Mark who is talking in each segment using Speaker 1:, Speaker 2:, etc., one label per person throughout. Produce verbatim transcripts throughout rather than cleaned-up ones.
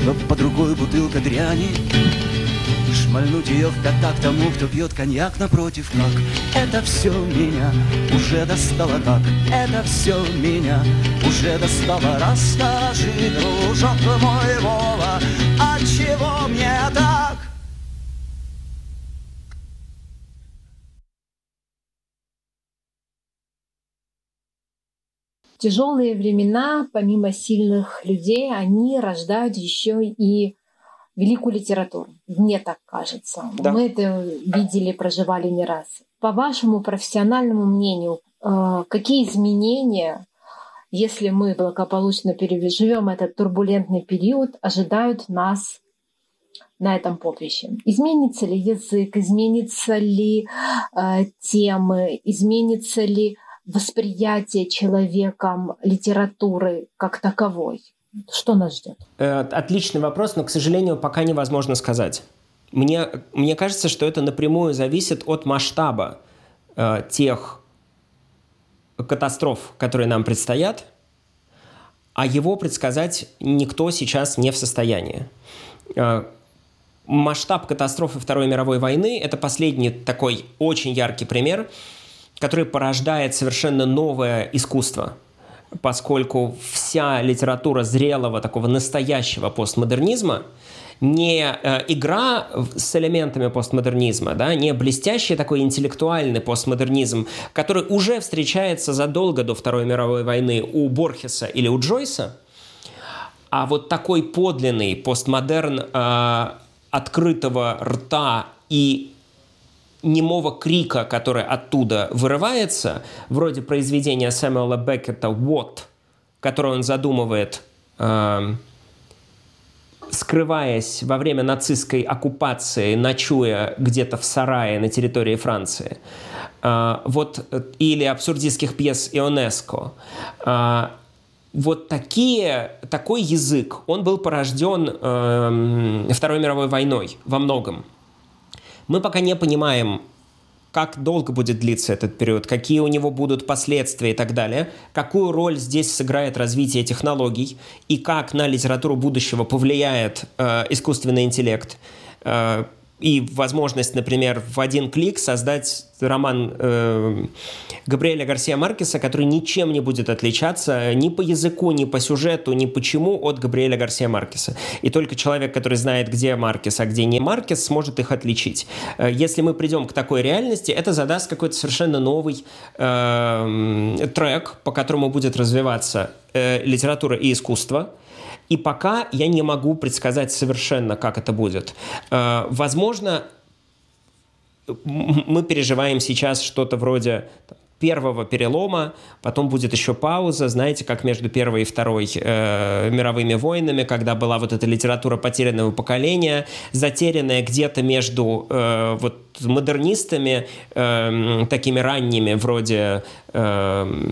Speaker 1: Чтоб под рукой бутылка дряни, шмальнуть ее в пятак тому, кто пьет коньяк напротив, как это все меня уже достало, так это все меня уже достало. Расскажи, дружок мой Вова, отчего мне так?
Speaker 2: В тяжелые времена, помимо сильных людей, они рождают еще и великую литературу. Мне так кажется. Да. Мы это видели, проживали не раз. По вашему профессиональному мнению, какие изменения, если мы благополучно переживем этот турбулентный период, ожидают нас на этом поприще? Изменится ли язык, изменится ли э, темы, изменится ли восприятие человеком литературы как таковой? Что нас ждет?
Speaker 3: Отличный вопрос, но, к сожалению, пока невозможно сказать. Мне, мне кажется, что это напрямую зависит от масштаба э, тех катастроф, которые нам предстоят, а его предсказать никто сейчас не в состоянии. Э, масштаб катастрофы Второй мировой войны – это последний такой очень яркий пример, который порождает совершенно новое искусство, поскольку вся литература зрелого, такого настоящего постмодернизма не э, игра с элементами постмодернизма, да, не блестящий такой интеллектуальный постмодернизм, который уже встречается задолго до Второй мировой войны у Борхеса или у Джойса, а вот такой подлинный постмодерн э, открытого рта и немого крика, который оттуда вырывается, вроде произведения Сэмюэла Беккета «What», которое он задумывает, э, скрываясь во время нацистской оккупации, ночуя где-то в сарае на территории Франции. Э, вот, или абсурдистских пьес Ионеско. Э, вот такие, такой язык, он был порожден э, Второй мировой войной во многом. Мы пока не понимаем, как долго будет длиться этот период, какие у него будут последствия и так далее, какую роль здесь сыграет развитие технологий и как на литературу будущего повлияет э, искусственный интеллект э, и возможность, например, в один клик создать роман э, Габриэля Гарсиа Маркеса, который ничем не будет отличаться ни по языку, ни по сюжету, ни почему от Габриэля Гарсиа Маркеса. И только человек, который знает, где Маркес, а где не Маркес, сможет их отличить. Если мы придем к такой реальности, это задаст какой-то совершенно новый э, трек, по которому будет развиваться э, литература и искусство. И пока я не могу предсказать совершенно, как это будет. Э, возможно, мы переживаем сейчас что-то вроде первого перелома, потом будет еще пауза, знаете, как между Первой и Второй э, мировыми войнами, когда была вот эта литература потерянного поколения, затерянная где-то между э, вот модернистами, э, такими ранними, вроде э,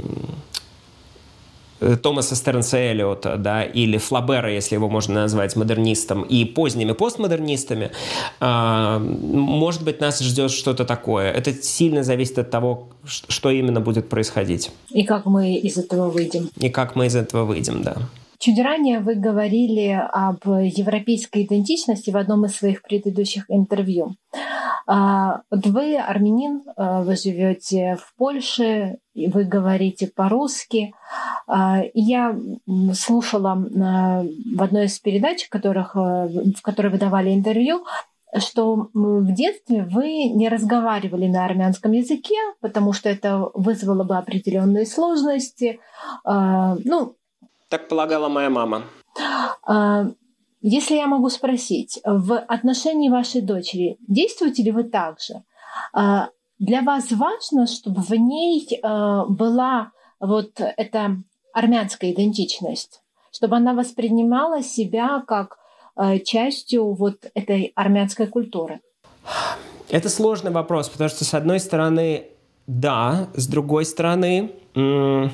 Speaker 3: Томаса Стернса Эллиота, да, или Флабера, если его можно назвать модернистом, и поздними постмодернистами, э, может быть, нас ждет что-то такое. Это сильно зависит от того, что именно будет происходить.
Speaker 2: И как мы из этого выйдем.
Speaker 3: И как мы из этого выйдем, да.
Speaker 2: Чуть ранее вы говорили об европейской идентичности в одном из своих предыдущих интервью. Вот вы армянин, вы живете в Польше, вы говорите по-русски. Я слушала в одной из передач, в, которых, в которой вы давали интервью, что в детстве вы не разговаривали на армянском языке, потому что это вызвало бы определенные сложности. Ну,
Speaker 3: так полагала моя мама.
Speaker 2: Если я могу спросить, в отношении вашей дочери действуете ли вы так же? Для вас важно, чтобы в ней была вот эта армянская идентичность, чтобы она воспринимала себя как частью вот этой армянской культуры?
Speaker 3: Это сложный вопрос, потому что, с одной стороны, да, с другой стороны, м-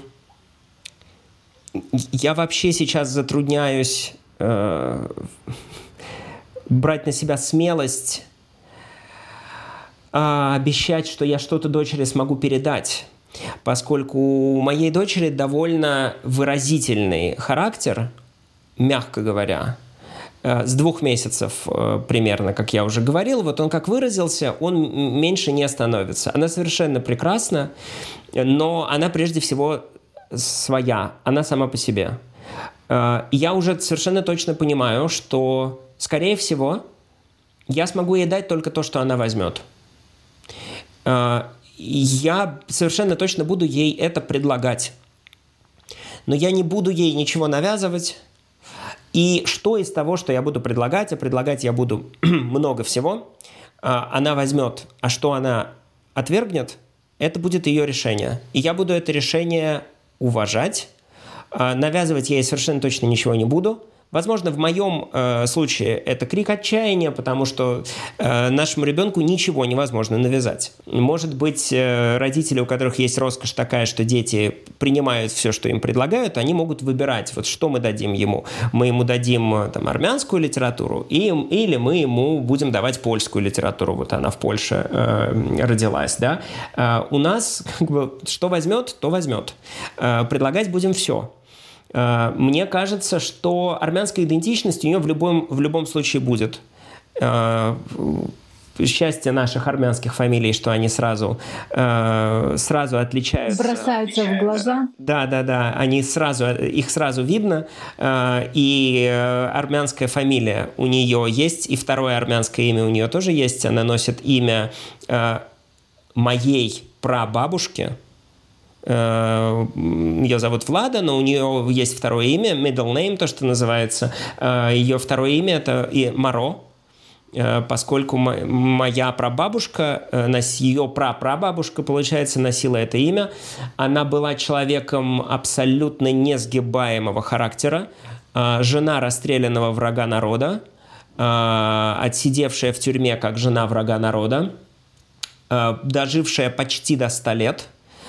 Speaker 3: я вообще сейчас затрудняюсь э- брать на себя смелость э- обещать, что я что-то дочери смогу передать, поскольку у моей дочери довольно выразительный характер, мягко говоря. с двух месяцев примерно, как я уже говорил, вот он как выразился, он меньше не становится. Она совершенно прекрасна, но она прежде всего своя, она сама по себе. Я уже совершенно точно понимаю, что, скорее всего, я смогу ей дать только то, что она возьмет. Я совершенно точно буду ей это предлагать. Но я не буду ей ничего навязывать. И что из того, что я буду предлагать, а предлагать я буду много всего, она возьмет, а что она отвергнет, это будет ее решение. И я буду это решение уважать. Навязывать я ей совершенно точно ничего не буду. Возможно, в моем э, случае это крик отчаяния, потому что э, нашему ребенку ничего невозможно навязать. Может быть, э, родители, у которых есть роскошь такая, что дети принимают все, что им предлагают, они могут выбирать, вот что мы дадим ему. Мы ему дадим там, армянскую литературу, и, или мы ему будем давать польскую литературу. Вот она в Польше э, родилась. Да? Э, у нас как бы, что возьмет, то возьмет. Э, предлагать будем все. Мне кажется, что армянская идентичность у нее в любом, в любом случае будет. Счастье наших армянских фамилий, что они сразу, сразу отличаются.
Speaker 2: Бросаются в глаза.
Speaker 3: Да, да, да. Они сразу, их сразу видно. И армянская фамилия у нее есть, и второе армянское имя у нее тоже есть. Она носит имя моей прабабушки. Ее зовут Влада, но у нее есть второе имя, middle name, то, что называется. Ее второе имя – это и Маро, поскольку моя прабабушка, ее прапрабабушка, получается, носила это имя. Она была человеком абсолютно несгибаемого характера, жена расстрелянного врага народа, отсидевшая в тюрьме как жена врага народа, дожившая почти до ста лет.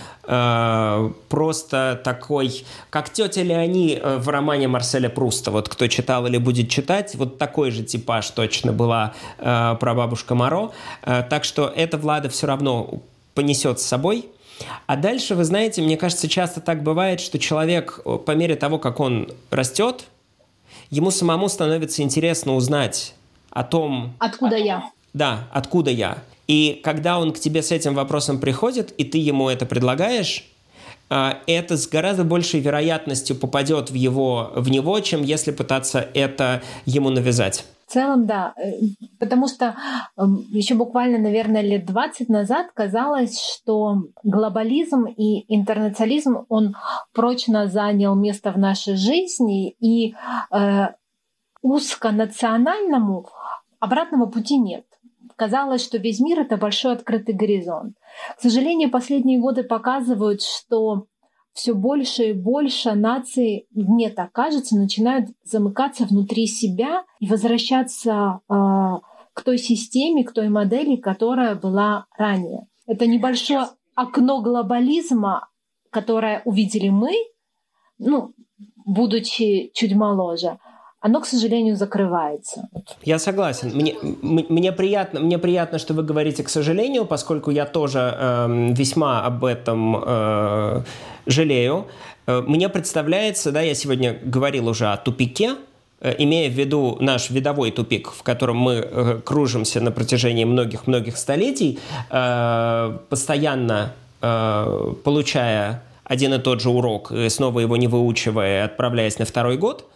Speaker 3: Просто такой, как тетя Леони в романе Марселя Пруста. Вот кто читал или будет читать, вот такой же типаж точно была э, прабабушка Маро. Э, так что эта Влада все равно понесет с собой. А дальше, вы знаете, мне кажется, часто так бывает, что человек по мере того, как он растет, ему самому становится интересно узнать о том...
Speaker 2: Откуда я?
Speaker 3: Да, откуда я. И когда он к тебе с этим вопросом приходит, и ты ему это предлагаешь, это с гораздо большей вероятностью попадет в, его, в него, чем если пытаться это ему навязать.
Speaker 2: В целом, да. Потому что еще буквально, наверное, лет двадцать назад казалось, что глобализм и интернационализм, он прочно занял место в нашей жизни, и э, узконациональному обратного пути нет. Казалось, что весь мир — это большой открытый горизонт. К сожалению, последние годы показывают, что все больше и больше наций, мне так кажется, начинают замыкаться внутри себя и возвращаться э, к той системе, к той модели, которая была ранее. Это небольшое окно глобализма, которое увидели мы, ну, будучи чуть моложе, оно, к сожалению, закрывается.
Speaker 3: Я согласен. Мне, мне, приятно, мне приятно, что вы говорите «к сожалению», поскольку я тоже э, весьма об этом э, жалею. Мне представляется, да, я сегодня говорил уже о тупике, э, имея в виду наш видовой тупик, в котором мы э, кружимся на протяжении многих-многих столетий, э, постоянно э, получая один и тот же урок, и снова его не выучивая, отправляясь на второй год.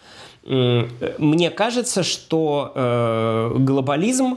Speaker 3: Мне кажется, что э, глобализм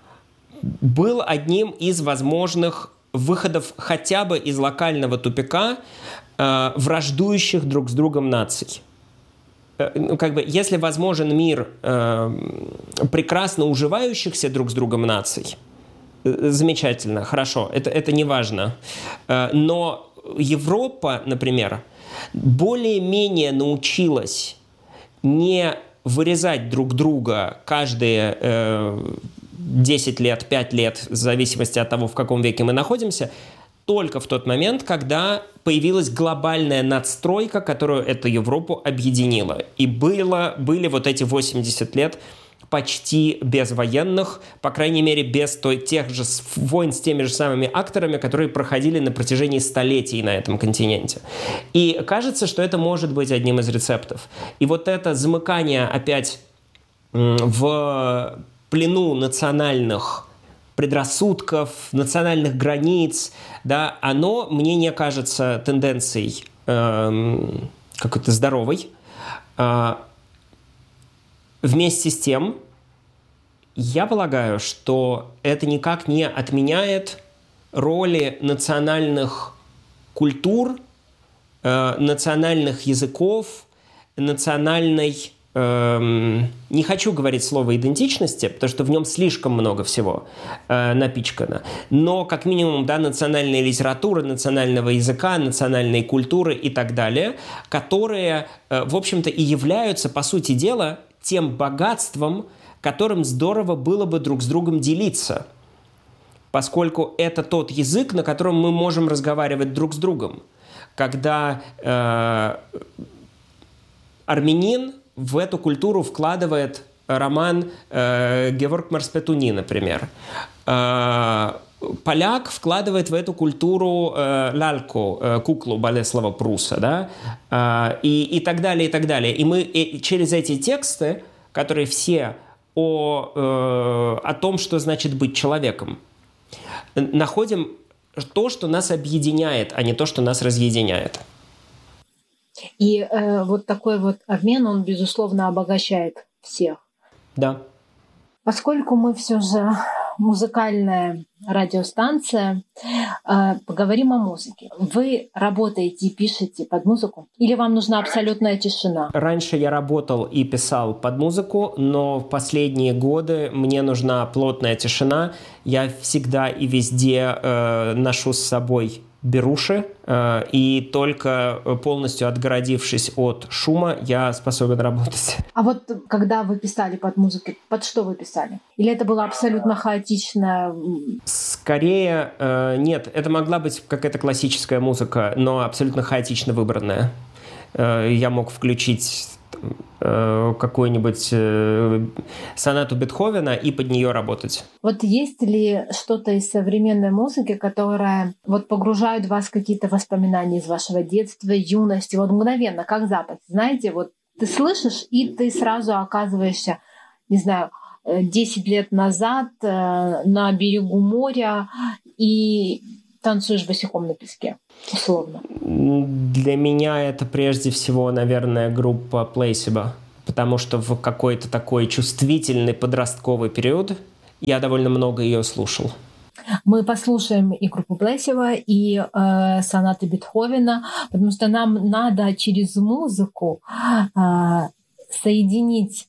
Speaker 3: был одним из возможных выходов хотя бы из локального тупика э, враждующих друг с другом наций. Э, ну, как бы, если возможен мир э, прекрасно уживающихся друг с другом наций, э, замечательно, хорошо, это, это не важно. Э, но Европа, например, более-менее научилась не вырезать друг друга каждые э, десять лет, пять лет, в зависимости от того, в каком веке мы находимся, только в тот момент, когда появилась глобальная надстройка, которую эту Европу объединила. И было, были вот эти восемьдесят лет почти без военных, по крайней мере, без той, тех же войн с теми же самыми акторами, которые проходили на протяжении столетий на этом континенте. И кажется, что это может быть одним из рецептов. И вот это замыкание опять в плену национальных предрассудков, национальных границ, да, оно мне не кажется тенденцией э, какой-то здоровой. Э, вместе с тем, я полагаю, что это никак не отменяет роли национальных культур, э, национальных языков, национальной... Не хочу говорить слово идентичности, потому что в нем слишком много всего э, напичкано. Но, как минимум, да, национальная литература, национального языка, национальной культуры и так далее, которые, э, в общем-то, и являются, по сути дела, тем богатством, которым здорово было бы друг с другом делиться. Поскольку это тот язык, на котором мы можем разговаривать друг с другом. Когда э, армянин в эту культуру вкладывает роман э, Геворг Марспетуни, например. Э, поляк вкладывает в эту культуру э, ляльку, э, куклу Болеслава Пруса, да? э, и, и так далее, и так далее. И мы и через эти тексты, которые все о, э, о том, что значит быть человеком, находим то, что нас объединяет, а не то, что нас разъединяет.
Speaker 2: И э, вот такой вот обмен, он, безусловно, обогащает всех.
Speaker 3: Да.
Speaker 2: Поскольку мы все же музыкальная радиостанция, э, поговорим о музыке. Вы работаете и пишете под музыку? Или вам нужна абсолютная тишина?
Speaker 3: Раньше я работал и писал под музыку, но в последние годы мне нужна плотная тишина. Я всегда и везде э, ношу с собой беруши, э, и только полностью отгородившись от шума, я способен работать.
Speaker 2: А вот когда вы писали под музыку, под что вы писали? Или это было абсолютно хаотично?
Speaker 3: Скорее, э, нет, это могла быть какая-то классическая музыка, но абсолютно хаотично выбранная. Э, я мог включить э, какую-нибудь э, сонату Бетховена и под нее работать.
Speaker 2: Вот есть ли что-то из современной музыки, которая вот погружает вас в какие-то воспоминания из вашего детства, юности, вот мгновенно, как запах? Знаете, вот ты слышишь, и ты сразу оказываешься, не знаю, десять лет назад э, на берегу моря и танцуешь босиком на песке, условно.
Speaker 3: Для меня это прежде всего, наверное, группа Placebo, потому что в какой-то такой чувствительный подростковый период я довольно много ее слушал.
Speaker 2: Мы послушаем и группу Placebo, и э, сонаты Бетховена, потому что нам надо через музыку э, соединить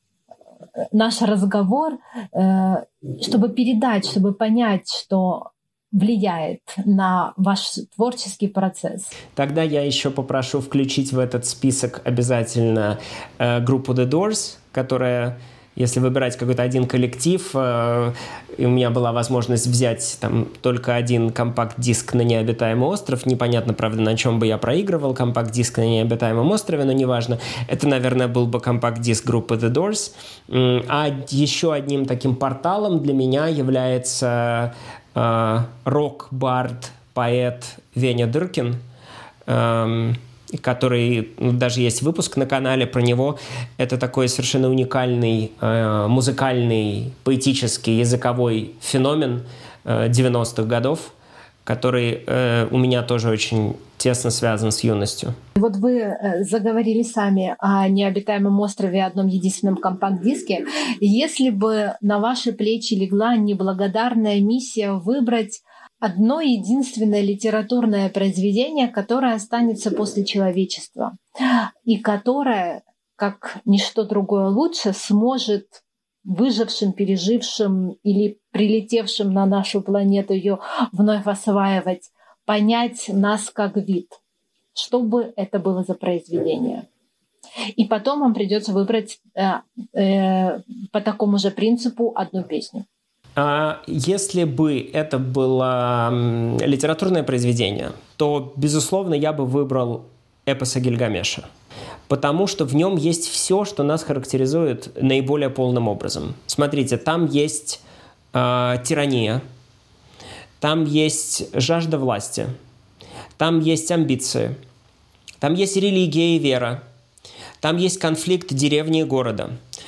Speaker 2: наш разговор, э, чтобы передать, чтобы понять, что влияет на ваш творческий процесс.
Speaker 3: Тогда я еще попрошу включить в этот список обязательно э, группу The Doors, которая, если выбирать какой-то один коллектив, э, и у меня была возможность взять там только один компакт-диск на необитаемый остров, непонятно, правда, на чем бы я проигрывал компакт-диск на необитаемом острове, но неважно, это, наверное, был бы компакт-диск группы The Doors. А еще одним таким порталом для меня является Uh, рок-бард, поэт Веня Дыркин, uh, который, ну, даже есть выпуск на канале про него. Это такой совершенно уникальный uh, музыкальный, поэтический, языковой феномен uh, девяностых годов, который uh, у меня тоже очень тесно связан с юностью.
Speaker 2: Вот вы заговорили сами о необитаемом острове, одном единственном компакт-диске. Если бы на ваши плечи легла неблагодарная миссия выбрать одно единственное литературное произведение, которое останется после человечества, и которое, как ничто другое лучше, сможет выжившим, пережившим или прилетевшим на нашу планету ее вновь осваивать, понять нас как вид, что бы это было за произведение. И потом вам придется выбрать э, э, по такому же принципу одну песню.
Speaker 3: А если бы это было литературное произведение, то, безусловно, я бы выбрал эпос о Гильгамеше, потому что в нем есть все, что нас характеризует наиболее полным образом. Смотрите, там есть э, тирания, там есть жажда власти, там есть амбиции, там есть религия и вера, там есть конфликт деревни и города,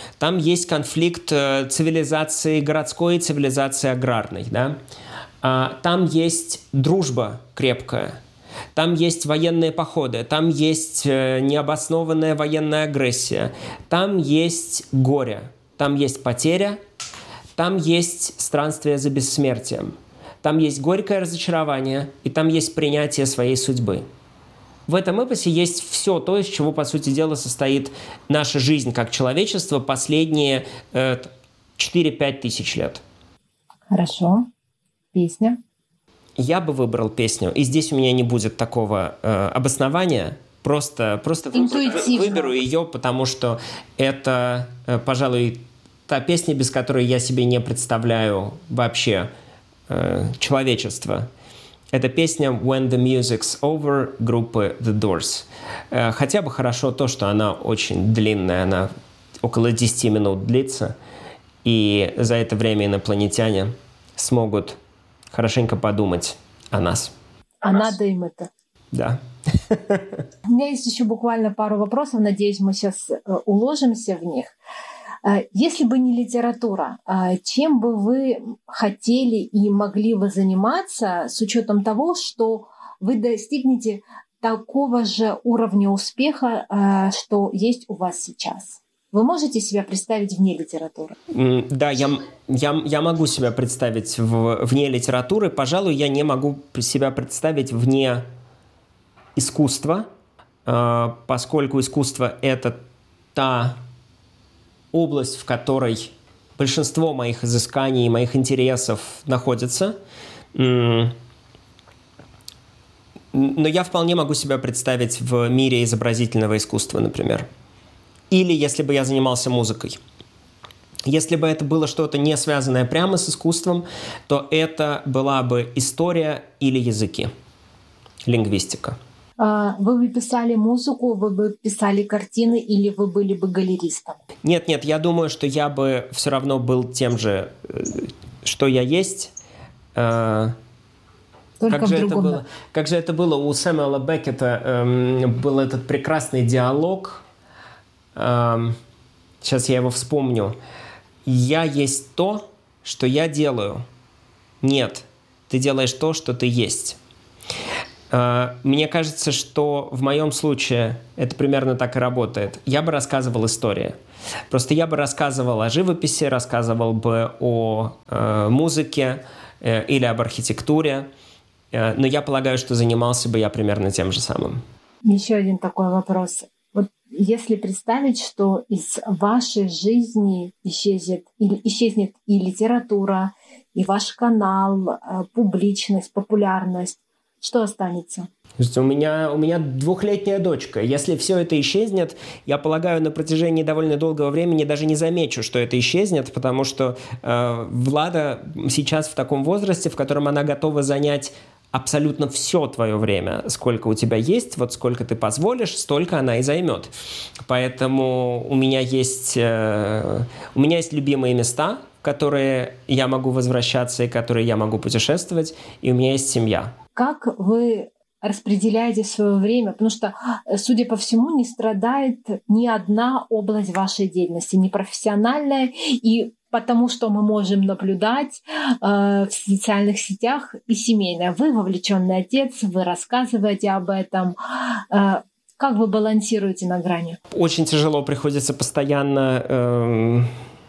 Speaker 3: Там есть конфликт цивилизации городской и цивилизации аграрной. Да? Там есть дружба крепкая. Там есть военные походы, там есть необоснованная военная агрессия, там есть горе, там есть потеря, там есть странствие за бессмертием, там есть горькое разочарование, и там есть принятие своей судьбы. В этом эпосе есть все то, из чего, по сути дела, состоит наша жизнь как человечество последние э, четыре-пять тысяч лет.
Speaker 2: Хорошо. Песня. Я
Speaker 3: бы выбрал песню, и здесь у меня не будет такого э, обоснования, просто, просто выберу ее, потому что это, э, пожалуй, та песня, без которой я себе не представляю вообще э, человечество. Это песня «When the Music's Over» группы The Doors. Э, хотя бы хорошо то, что она очень длинная, она около десять минут длится, и за это время инопланетяне смогут хорошенько подумать о нас.
Speaker 2: А надо им это.
Speaker 3: Да.
Speaker 2: У меня есть еще буквально пару вопросов. Надеюсь, мы сейчас уложимся в них. Если бы не литература, чем бы вы хотели и могли бы заниматься с учетом того, что вы достигнете такого же уровня успеха, что есть у вас сейчас? Вы можете себя представить вне литературы?
Speaker 3: Да, я, я, я могу себя представить в, вне литературы. Пожалуй, я не могу себя представить вне искусства, поскольку искусство — это та область, в которой большинство моих изысканий и моих интересов находится. Но я вполне могу себя представить в мире изобразительного искусства, например. Или если бы я занимался музыкой. Если бы это было что-то не связанное прямо с искусством, то это была бы история или языки, лингвистика.
Speaker 2: Вы бы писали музыку, вы бы писали картины или вы были бы галеристом?
Speaker 3: Нет, нет, я думаю, что я бы все равно был тем же, что я есть.
Speaker 2: Только
Speaker 3: как
Speaker 2: в
Speaker 3: же
Speaker 2: другом.
Speaker 3: Это было, как же это было у Сэмюэла Беккета, эм, был этот прекрасный диалог. Эм, сейчас я его вспомню. «Я есть то, что я делаю». Нет, ты делаешь то, что ты есть. Мне кажется, что в моем случае это примерно так и работает. Я бы рассказывал истории. Просто я бы рассказывал о живописи, рассказывал бы о э, музыке э, или об архитектуре. Э, но я полагаю, что занимался бы я примерно тем же самым.
Speaker 2: Еще один такой вопрос. Вот если представить, что из вашей жизни исчезнет, или исчезнет и литература, и ваш канал, э, публичность, популярность, что останется?
Speaker 3: У меня, у меня двухлетняя дочка. Если все это исчезнет, я полагаю, на протяжении довольно долгого времени даже не замечу, что это исчезнет, потому что э, Влада сейчас в таком возрасте, в котором она готова занять абсолютно все твое время, сколько у тебя есть, вот сколько ты позволишь, столько она и займет. Поэтому у меня есть, э, у меня есть любимые места, в которые я могу возвращаться и которые я могу путешествовать, и у меня есть семья.
Speaker 2: Как вы распределяете свое время? Потому что, судя по всему, не страдает ни одна область вашей деятельности, не профессиональная, и потому что мы можем наблюдать э, в социальных сетях, и семейная. Вы вовлеченный отец, вы рассказываете об этом. Э, как вы балансируете на грани?
Speaker 3: Очень тяжело, приходится постоянно э,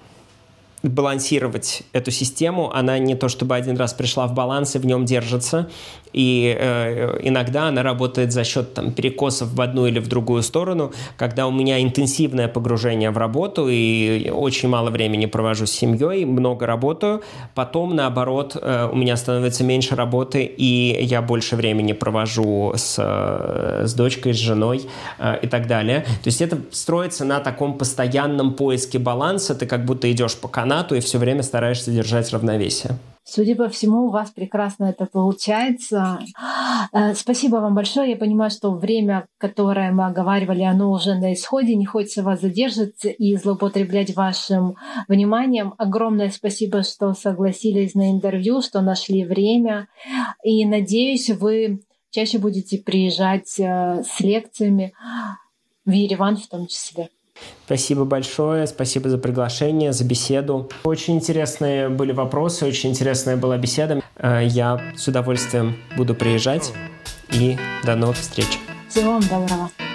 Speaker 3: балансировать эту систему. Она не то чтобы один раз пришла в баланс и в нем держится. И э, иногда она работает за счет там, перекосов в одну или в другую сторону, когда у меня интенсивное погружение в работу и очень мало времени провожу с семьей, много работаю. Потом, наоборот, э, у меня становится меньше работы, и я больше времени провожу с, э, с дочкой, с женой э, и так далее. То есть это строится на таком постоянном поиске баланса. Ты как будто идешь по канату и все время стараешься держать равновесие.
Speaker 2: Судя по всему, у вас прекрасно это получается. Спасибо вам большое. Я понимаю, что время, которое мы оговаривали, оно уже на исходе. Не хочется вас задерживать и злоупотреблять вашим вниманием. Огромное спасибо, что согласились на интервью, что нашли время. И надеюсь, вы чаще будете приезжать с лекциями в Ереван в том числе.
Speaker 3: Спасибо большое, спасибо за приглашение, за беседу. Очень интересные были вопросы, очень интересная была беседа. Я с удовольствием буду приезжать, и до новых встреч.
Speaker 2: Всего вам доброго.